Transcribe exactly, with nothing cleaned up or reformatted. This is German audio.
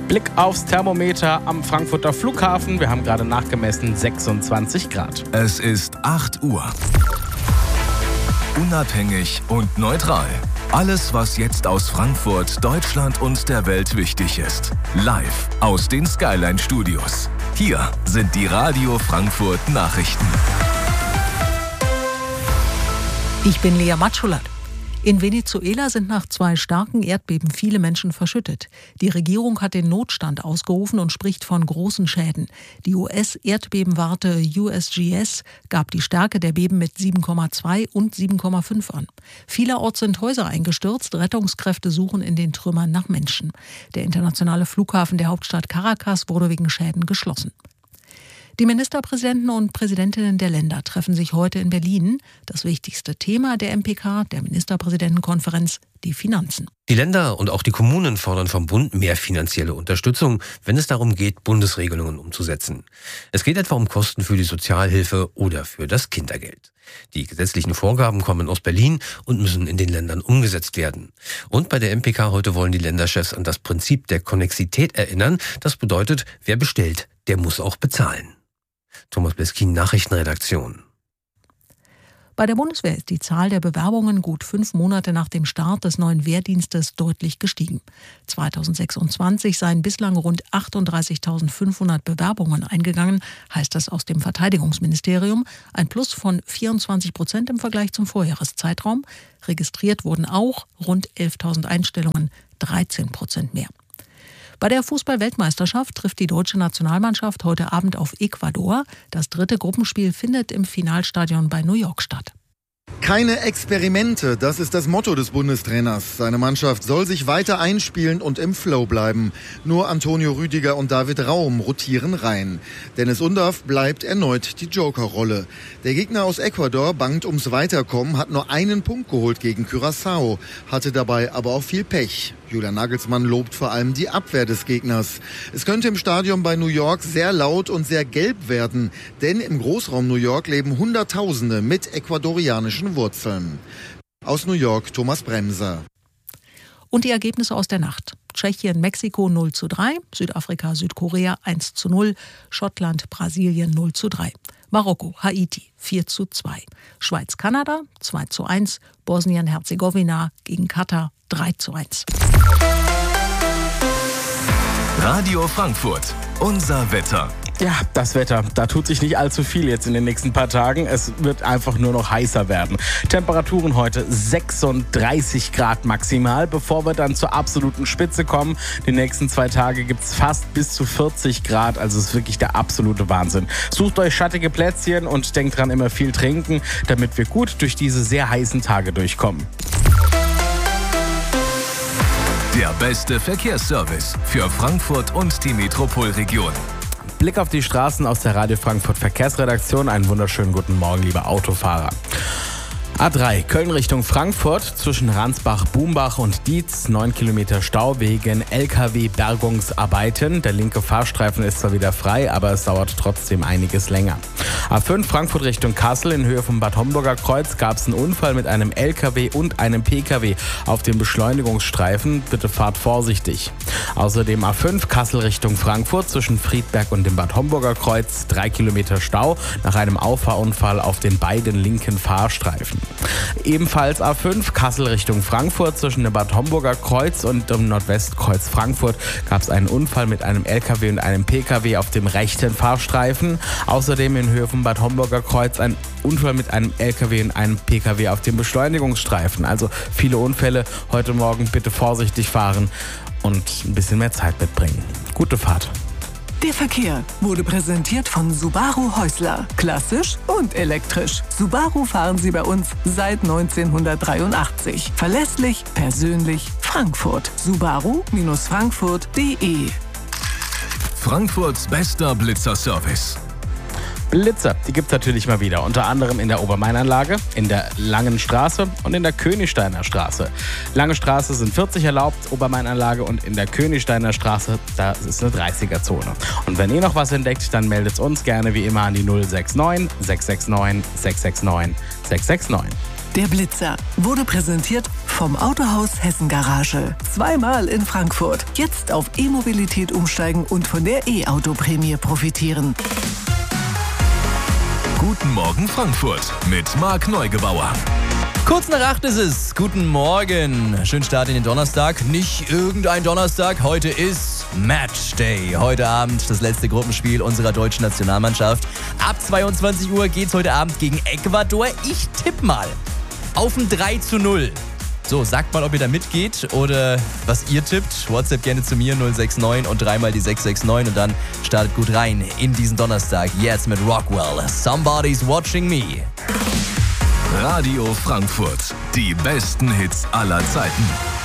Blick aufs Thermometer am Frankfurter Flughafen. Wir haben gerade nachgemessen sechsundzwanzig Grad. Es ist acht Uhr. Unabhängig und neutral. Alles, was jetzt aus Frankfurt, Deutschland und der Welt wichtig ist. Live aus den Skyline-Studios. Hier sind die Radio Frankfurt Nachrichten. Ich bin Lea Matschulat. In Venezuela sind nach zwei starken Erdbeben viele Menschen verschüttet. Die Regierung hat den Notstand ausgerufen und spricht von großen Schäden. Die U S-Erdbebenwarte U S G S gab die Stärke der Beben mit sieben Komma zwei und sieben Komma fünf an. Vielerorts sind Häuser eingestürzt. Rettungskräfte suchen in den Trümmern nach Menschen. Der internationale Flughafen der Hauptstadt Caracas wurde wegen Schäden geschlossen. Die Ministerpräsidenten und Präsidentinnen der Länder treffen sich heute in Berlin. Das wichtigste Thema der M P K, der Ministerpräsidentenkonferenz, die Finanzen. Die Länder und auch die Kommunen fordern vom Bund mehr finanzielle Unterstützung, wenn es darum geht, Bundesregelungen umzusetzen. Es geht etwa um Kosten für die Sozialhilfe oder für das Kindergeld. Die gesetzlichen Vorgaben kommen aus Berlin und müssen in den Ländern umgesetzt werden. Und bei der M P K heute wollen die Länderchefs an das Prinzip der Konnexität erinnern. Das bedeutet, wer bestellt, der muss auch bezahlen. Thomas Beskin, Nachrichtenredaktion. Bei der Bundeswehr ist die Zahl der Bewerbungen gut fünf Monate nach dem Start des neuen Wehrdienstes deutlich gestiegen. zweitausendsechsundzwanzig seien bislang rund achtunddreißigtausendfünfhundert Bewerbungen eingegangen, heißt das aus dem Verteidigungsministerium. Ein Plus von vierundzwanzig Prozent im Vergleich zum Vorjahreszeitraum. Registriert wurden auch rund elftausend Einstellungen, dreizehn Prozent mehr. Bei der Fußball-Weltmeisterschaft trifft die deutsche Nationalmannschaft heute Abend auf Ecuador. Das dritte Gruppenspiel findet im Finalstadion bei New York statt. Keine Experimente, das ist das Motto des Bundestrainers. Seine Mannschaft soll sich weiter einspielen und im Flow bleiben. Nur Antonio Rüdiger und David Raum rotieren rein. Dennis Undaff bleibt erneut die Joker-Rolle. Der Gegner aus Ecuador bangt ums Weiterkommen, hat nur einen Punkt geholt gegen Curaçao, hatte dabei aber auch viel Pech. Julian Nagelsmann lobt vor allem die Abwehr des Gegners. Es könnte im Stadion bei New York sehr laut und sehr gelb werden, denn im Großraum New York leben Hunderttausende mit ecuadorianischen Wurzeln. Aus New York Thomas Bremser. Und die Ergebnisse aus der Nacht. Tschechien, Mexiko null zu drei, Südafrika, Südkorea eins zu null, Schottland, Brasilien null zu drei. Marokko, Haiti vier zu zwei, Schweiz, Kanada zwei zu eins, Bosnien-Herzegowina gegen Katar drei zu eins. Radio Frankfurt, unser Wetter. Ja, das Wetter, da tut sich nicht allzu viel jetzt in den nächsten paar Tagen. Es wird einfach nur noch heißer werden. Temperaturen heute sechsunddreißig Grad maximal, bevor wir dann zur absoluten Spitze kommen. Die nächsten zwei Tage gibt es fast bis zu vierzig Grad, also es ist wirklich der absolute Wahnsinn. Sucht euch schattige Plätzchen und denkt dran, immer viel trinken, damit wir gut durch diese sehr heißen Tage durchkommen. Der beste Verkehrsservice für Frankfurt und die Metropolregion. Blick auf die Straßen aus der Radio Frankfurt Verkehrsredaktion. Einen wunderschönen guten Morgen, liebe Autofahrer. A drei, Köln Richtung Frankfurt, zwischen Ransbach, Bumbach und Dietz, neun Kilometer Stau wegen L K W-Bergungsarbeiten. Der linke Fahrstreifen ist zwar wieder frei, aber es dauert trotzdem einiges länger. A fünf, Frankfurt Richtung Kassel, in Höhe vom Bad Homburger Kreuz gab es einen Unfall mit einem L K W und einem P K W auf dem Beschleunigungsstreifen. Bitte fahrt vorsichtig. Außerdem A fünf, Kassel Richtung Frankfurt, zwischen Friedberg und dem Bad Homburger Kreuz, drei Kilometer Stau nach einem Auffahrunfall auf den beiden linken Fahrstreifen. Ebenfalls A fünf, Kassel Richtung Frankfurt, zwischen dem Bad Homburger Kreuz und dem Nordwestkreuz Frankfurt gab es einen Unfall mit einem L K W und einem P K W auf dem rechten Fahrstreifen. Außerdem in Höhe vom Bad Homburger Kreuz ein Unfall mit einem L K W und einem P K W auf dem Beschleunigungsstreifen. Also viele Unfälle. Heute Morgen bitte vorsichtig fahren und ein bisschen mehr Zeit mitbringen. Gute Fahrt. Der Verkehr wurde präsentiert von Subaru Häusler. Klassisch und elektrisch. Subaru fahren Sie bei uns seit neunzehnhundertdreiundachtzig. Verlässlich, persönlich, Frankfurt. Subaru Frankfurt punkt de. Frankfurts bester Blitzerservice. Blitzer, die gibt es natürlich mal wieder. Unter anderem in der Obermainanlage, in der Langen Straße und in der Königsteiner Straße. Lange Straße sind vierzig erlaubt, Obermainanlage, und in der Königsteiner Straße, da ist eine dreißiger-Zone. Und wenn ihr noch was entdeckt, dann meldet uns gerne wie immer an die null sechs neun, sechs sechs neun, sechs sechs neun, sechs sechs neun. Der Blitzer wurde präsentiert vom Autohaus Hessen Garage. Zweimal in Frankfurt. Jetzt auf E-Mobilität umsteigen und von der E-Auto-Prämie profitieren. Guten Morgen Frankfurt mit Marc Neugebauer. Kurz nach acht ist es. Guten Morgen. Schönen Start in den Donnerstag. Nicht irgendein Donnerstag. Heute ist Matchday. Heute Abend das letzte Gruppenspiel unserer deutschen Nationalmannschaft. Ab zweiundzwanzig Uhr geht's heute Abend gegen Ecuador. Ich tippe mal auf ein drei zu null. So, sagt mal, ob ihr da mitgeht oder was ihr tippt. WhatsApp gerne zu mir null sechs neun und dreimal die sechs sechs neun und dann startet gut rein in diesen Donnerstag. Jetzt mit Rockwell. Somebody's watching me. Radio Frankfurt. Die besten Hits aller Zeiten.